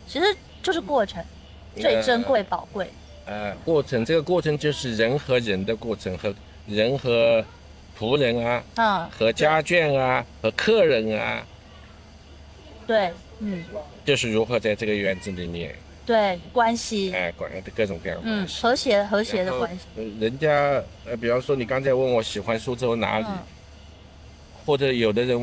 其实就是过程，最珍贵宝贵。 过程，这个过程就是人和人的过程，和人和仆人啊，和家眷啊，和客人啊， 对， 就是如何在这个园子里面， 对，关系， 各种各样的关系， 和谐的关系。 人家比方说你刚才问我喜欢苏州哪里，或者有的人